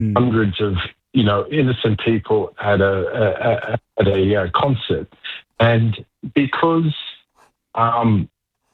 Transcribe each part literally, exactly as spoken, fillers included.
hundreds of, you know, innocent people at a, a, a at a uh, concert. And because um,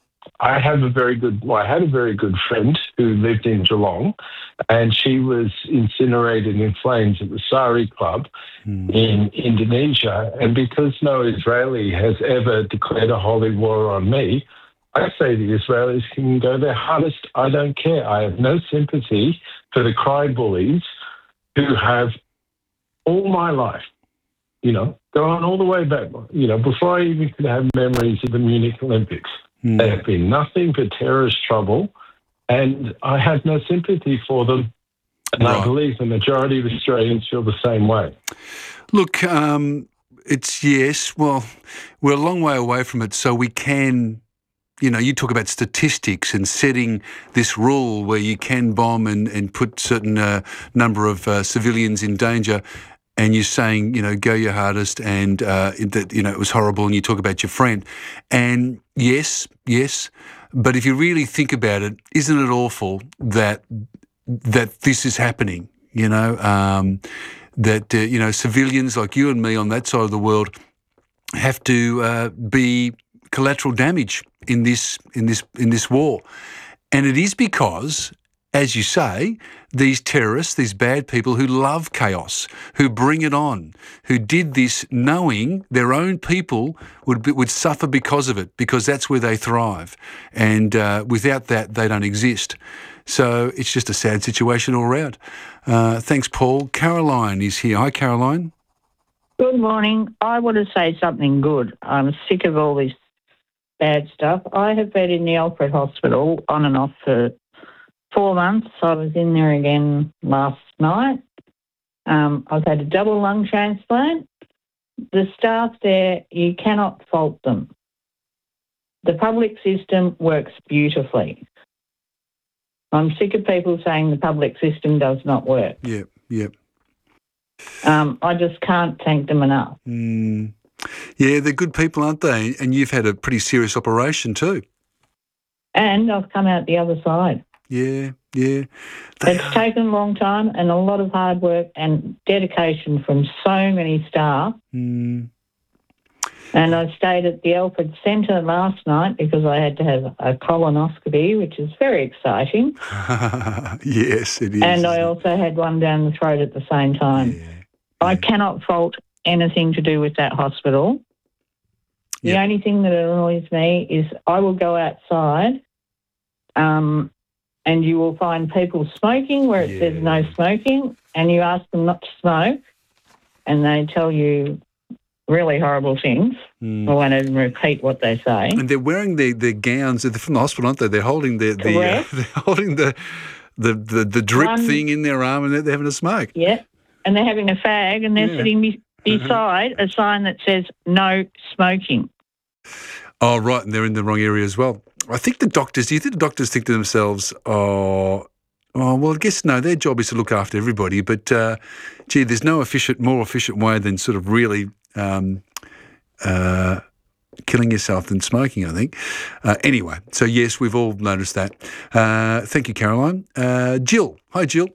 I have a very good, well, I had a very good friend who lived in Geelong, and she was incinerated in flames at the Sari Club mm. in Indonesia. And because no Israeli has ever declared a holy war on me, I say the Israelis can go their hardest. I don't care. I have no sympathy for the cry bullies who have all my life, you know, going all the way back, you know, before I even could have memories of the Munich Olympics. Mm. They have been nothing but terrorist trouble, and I have no sympathy for them. And right. I believe the majority of Australians feel the same way. Look, um, it's, yes, well, we're a long way away from it, so we can... You know, you talk about statistics and setting this rule where you can bomb and, and put certain uh, number of uh, civilians in danger, and you're saying, you know, go your hardest, and uh, that, you know, it was horrible, and you talk about your friend. And yes, yes, but if you really think about it, isn't it awful that that this is happening, you know, um, that, uh, you know, civilians like you and me on that side of the world have to uh, be collateral damage in this in this in this war. And it is because, as you say, these terrorists, these bad people who love chaos, who bring it on, who did this knowing their own people would be, would suffer because of it, because that's where they thrive. And uh, without that, they don't exist. So it's just a sad situation all round. Uh, thanks, Paul. Caroline is here. Hi, Caroline. Good morning. I want to say something good. I'm sick of all this bad stuff. I have been in the Alfred Hospital on and off for four months. I was in there again last night. Um, I've had a double lung transplant. The staff there, you cannot fault them. The public system works beautifully. I'm sick of people saying the public system does not work. Yep, yep. Um, I just can't thank them enough. Mm. Yeah, they're good people, aren't they? And you've had a pretty serious operation too. And I've come out the other side. Yeah, yeah. They it's are. taken a long time and a lot of hard work and dedication from so many staff. Mm. And I stayed at the Alfred Centre last night because I had to have a colonoscopy, which is very exciting. Yes, it is. And I also had one down the throat at the same time. Yeah, yeah. I cannot fault anything to do with that hospital. The Yep. only thing that annoys me is I will go outside um, and you will find people smoking where it Yeah. says no smoking, and you ask them not to smoke and they tell you really horrible things. Mm. I won't even repeat what they say. And they're wearing their, their gowns. They're from the hospital, aren't they? They're holding the, the uh, they're holding the the the, the drip One, thing in their arm, and they're, they're having a smoke. Yeah, and they're having a fag, and they're Yeah. sitting be- beside a sign that says no smoking. Oh, right, and they're in the wrong area as well. I think the doctors, do you think the doctors think to themselves, oh, oh well, I guess no, their job is to look after everybody, but, uh, gee, there's no efficient, more efficient way than sort of really um, uh, killing yourself than smoking, I think. Uh, anyway, so yes, we've all noticed that. Uh, thank you, Caroline. Uh, Jill. Hi, Jill.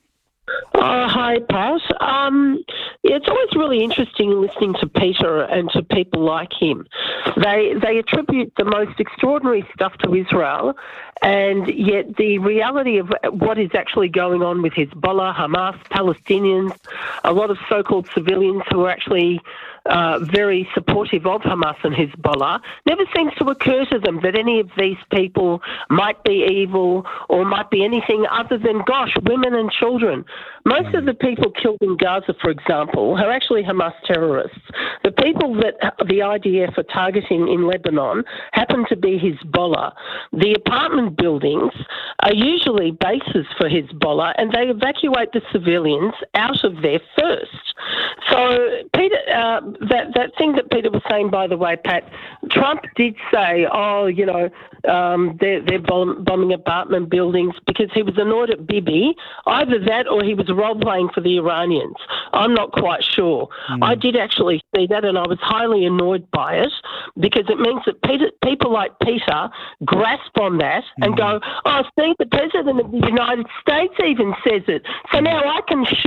Uh, hi, Pat. Um, yeah, it's always really interesting listening to Peter and to people like him. They they attribute the most extraordinary stuff to Israel, and yet the reality of what is actually going on with Hezbollah, Hamas, Palestinians, a lot of so-called civilians who are actually uh, very supportive of Hamas and Hezbollah, never seems to occur to them that any of these people might be evil or might be anything other than, gosh, women and children. Most of the people killed in Gaza, for example, are actually Hamas terrorists. The people that the I D F are targeting in Lebanon happen to be Hezbollah. The apartment buildings are usually bases for Hezbollah, and they evacuate the civilians out of there first. So, Peter, uh, that, that thing that Peter was saying, by the way, Pat, Trump did say, oh, you know, um, they're, they're bomb, bombing apartment buildings because he was annoyed at Bibi. Either that or he was role-playing for the Iranians. I'm not quite sure. Mm. I did actually see that, and I was highly annoyed by it because it means that Peter, people like Peter grasp on that and Mm. go, oh, see, the President of the United States even says it. So now I can